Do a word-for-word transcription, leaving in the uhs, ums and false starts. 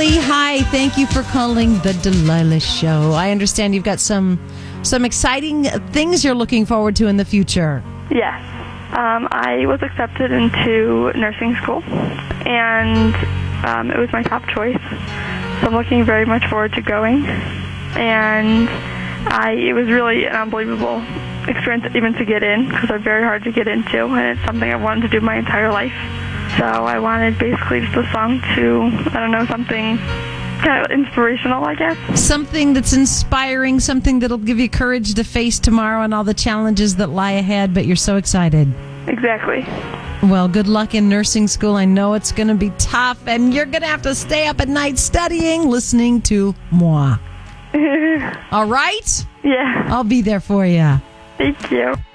Emily, hi. Thank you for calling the Delilah Show. I understand you've got some some exciting things you're looking forward to in the future. Yes. Um, I was accepted into nursing school, and um, it was my top choice. So I'm looking very much forward to going. And I, it was really an unbelievable experience even to get in, because they're very hard to get into, and it's something I've wanted to do my entire life. So I wanted basically just a song to, I don't know, something kind of inspirational, I guess. Something that's inspiring, something that'll give you courage to face tomorrow and all the challenges that lie ahead, but you're so excited. Exactly. Well, good luck in nursing school. I know it's going to be tough, and you're going to have to stay up at night studying, listening to moi. All right? Yeah. I'll be there for you. Thank you.